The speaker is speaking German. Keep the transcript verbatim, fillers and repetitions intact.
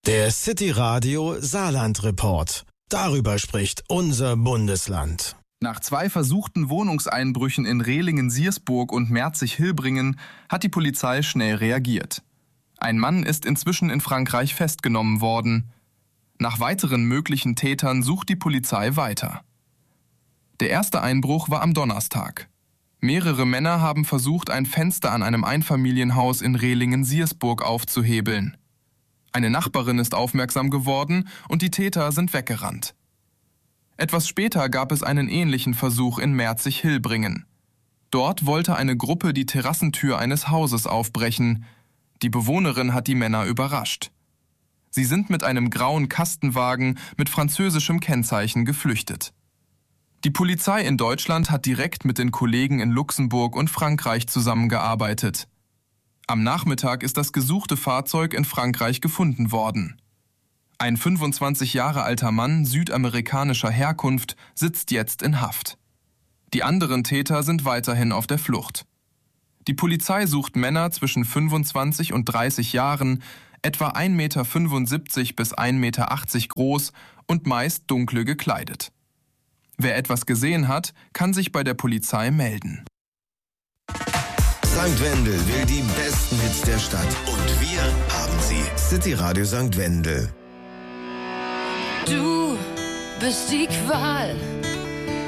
Der City Radio Saarland Report. Darüber spricht unser Bundesland. Nach zwei versuchten Wohnungseinbrüchen in Rehlingen-Siersburg und Merzig-Hilbringen hat die Polizei schnell reagiert. Ein Mann ist inzwischen in Frankreich festgenommen worden. Nach weiteren möglichen Tätern sucht die Polizei weiter. Der erste Einbruch war am Donnerstag. Mehrere Männer haben versucht, ein Fenster an einem Einfamilienhaus in Rehlingen-Siersburg aufzuhebeln. Eine Nachbarin ist aufmerksam geworden und die Täter sind weggerannt. Etwas später gab es einen ähnlichen Versuch in Merzig-Hilbringen. Dort wollte eine Gruppe die Terrassentür eines Hauses aufbrechen. Die Bewohnerin hat die Männer überrascht. Sie sind mit einem grauen Kastenwagen mit französischem Kennzeichen geflüchtet. Die Polizei in Deutschland hat direkt mit den Kollegen in Luxemburg und Frankreich zusammengearbeitet. Am Nachmittag ist das gesuchte Fahrzeug in Frankreich gefunden worden. Ein fünfundzwanzig Jahre alter Mann südamerikanischer Herkunft sitzt jetzt in Haft. Die anderen Täter sind weiterhin auf der Flucht. Die Polizei sucht Männer zwischen fünfundzwanzig und dreißig Jahren, etwa ein Meter fünfundsiebzig bis ein Meter achtzig groß und meist dunkel gekleidet. Wer etwas gesehen hat, kann sich bei der Polizei melden. Sankt Wendel will die besten Hits der Stadt. Und wir haben sie. City Radio Sankt Wendel. Du bist die Qual